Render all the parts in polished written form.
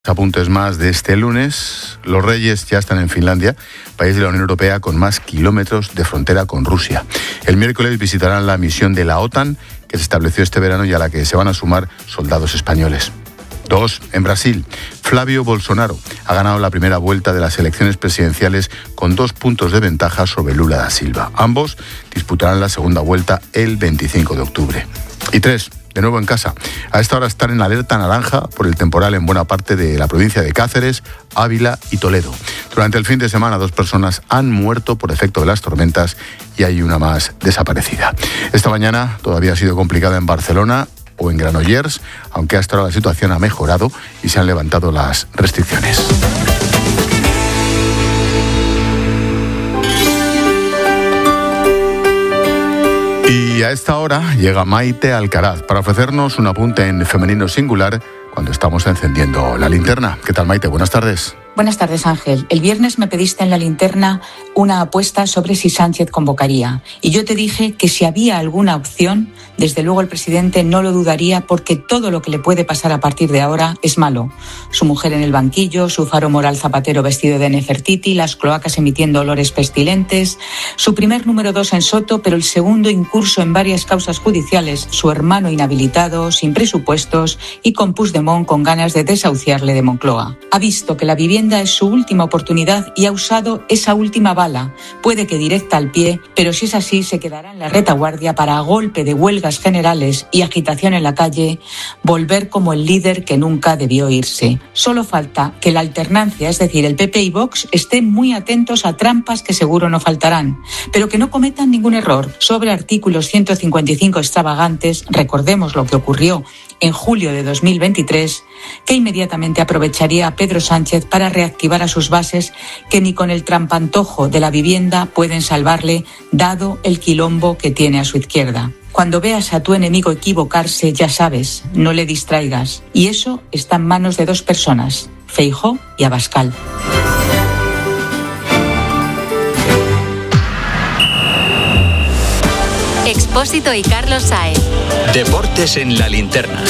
Apuntes más de este lunes. Los Reyes ya están en Finlandia, país de la Unión Europea con más kilómetros de frontera con Rusia. El miércoles visitarán la misión de la OTAN que se estableció este verano y a la que se van a sumar soldados españoles. 2. En Brasil, Flávio Bolsonaro ha ganado la primera vuelta de las elecciones presidenciales con 2 puntos de ventaja sobre Lula da Silva. Ambos disputarán la segunda vuelta el 25 de octubre. Y 3. De nuevo en casa. A esta hora están en alerta naranja por el temporal en buena parte de la provincia de Cáceres, Ávila y Toledo. Durante el fin de semana 2 personas han muerto por efecto de las tormentas y hay una más desaparecida. Esta mañana todavía ha sido complicada en Barcelona o en Granollers, aunque hasta ahora la situación ha mejorado y se han levantado las restricciones. Y a esta hora llega Maite Alcaraz para ofrecernos un apunte en femenino singular cuando estamos encendiendo la linterna. ¿Qué tal, Maite? Buenas tardes. Buenas tardes, Ángel. El viernes me pediste en la linterna una apuesta sobre si Sánchez convocaría. Y yo te dije que si había alguna opción, desde luego el presidente no lo dudaría porque todo lo que le puede pasar a partir de ahora es malo. Su mujer en el banquillo, su faro moral Zapatero vestido de Nefertiti, las cloacas emitiendo olores pestilentes, su primer número 2 en Soto, pero el segundo incurso en varias causas judiciales, su hermano inhabilitado, sin presupuestos y con Puigdemont con ganas de desahuciarle de Moncloa. Ha visto que la vivienda es su última oportunidad y ha usado esa última bala. Puede que directa al pie, pero si es así se quedará en la retaguardia para, a golpe de huelgas generales y agitación en la calle, volver como el líder que nunca debió irse. Solo falta que la alternancia, es decir, el PP y Vox, estén muy atentos a trampas que seguro no faltarán, pero que no cometan ningún error. Sobre artículos 155 extravagantes, recordemos lo que ocurrió en julio de 2023, que inmediatamente aprovecharía a Pedro Sánchez para reactivar a sus bases que ni con el trampantojo de la vivienda pueden salvarle, dado el quilombo que tiene a su izquierda. Cuando veas a tu enemigo equivocarse, ya sabes, no le distraigas. Y eso está en manos de 2 personas, Feijóo y Abascal. Expósito y Carlos Sáez. Deportes en la linterna.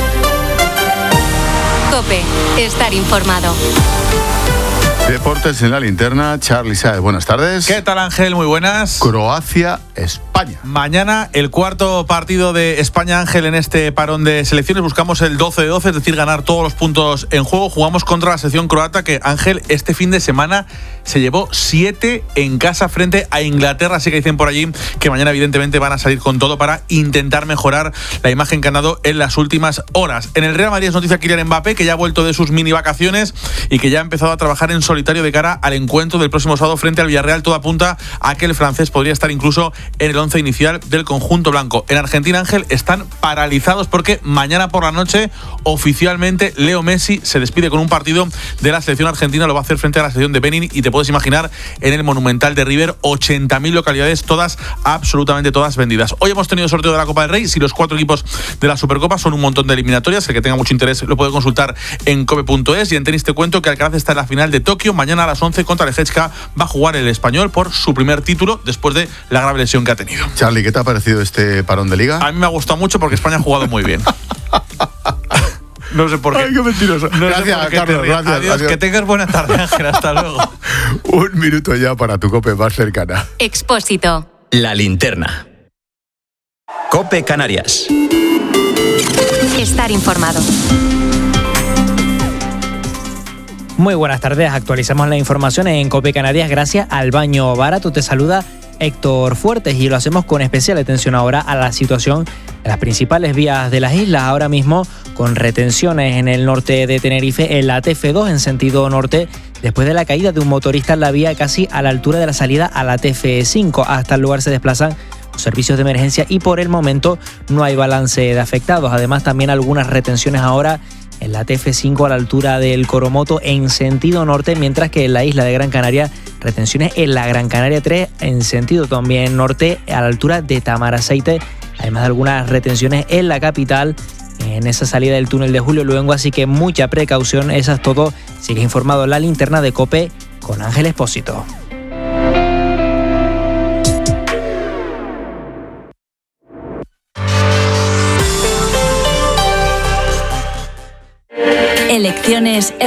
COPE. Estar informado. Deportes en la linterna, Charly Sáez. Buenas tardes. ¿Qué tal, Ángel? Muy buenas. Croacia, España. Mañana el cuarto partido de España, Ángel, en este parón de selecciones. Buscamos el 12 de 12, es decir, ganar todos los puntos en juego. Jugamos contra la selección croata que, Ángel, este fin de semana se llevó 7 en casa frente a Inglaterra. Así que dicen por allí que mañana evidentemente van a salir con todo para intentar mejorar la imagen que han dado en las últimas horas. En el Real Madrid es noticia Kylian Mbappé, que ya ha vuelto de sus mini vacaciones y que ya ha empezado a trabajar en solitario de cara al encuentro del próximo sábado frente al Villarreal. Todo apunta a que el francés podría estar incluso en el 11 inicial del conjunto blanco. En Argentina, Ángel, están paralizados porque mañana por la noche oficialmente Leo Messi se despide con un partido de la selección argentina. Lo va a hacer frente a la selección de Benin y te puedes imaginar en el Monumental de River 80.000 localidades, todas, absolutamente todas vendidas. Hoy hemos tenido sorteo de la Copa del Rey. Si los 4 equipos de la Supercopa son un montón de eliminatorias, el que tenga mucho interés lo puede consultar en cope.es. Y en tenis te cuento que Alcaraz está en la final de Tokio. Mañana a las 11 contra Leječka va a jugar el español por su primer título después de la grave lesión que ha tenido. Charly, ¿qué te ha parecido este parón de liga? A mí me ha gustado mucho porque España ha jugado muy bien. No sé por qué. Ay, qué mentiroso. No Gracias, sé Carlos. Gracias. Adiós, Adiós. que tengas buena tarde, Ángel. Hasta luego. 1 minuto ya para tu COPE más cercana. Expósito. La linterna. COPE Canarias. Estar informado. Muy buenas tardes, actualizamos la información en COPE Canarias gracias al Baño Barato. Te saluda Héctor Fuertes y lo hacemos con especial atención ahora a la situación en las principales vías de las islas. Ahora mismo con retenciones en el norte de Tenerife, en la TF2 en sentido norte, después de la caída de un motorista en la vía casi a la altura de la salida a la TF5. Hasta el lugar se desplazan los servicios de emergencia y por el momento no hay balance de afectados. Además, también algunas retenciones ahora en la TF5 a la altura del Coromoto en sentido norte, mientras que en la isla de Gran Canaria, retenciones en la Gran Canaria 3 en sentido también norte a la altura de Tamaraceite, además de algunas retenciones en la capital en esa salida del túnel de Julio Luengo, así que mucha precaución. Eso es todo. Sigue informado en la linterna de COPE con Ángel Expósito. Elecciones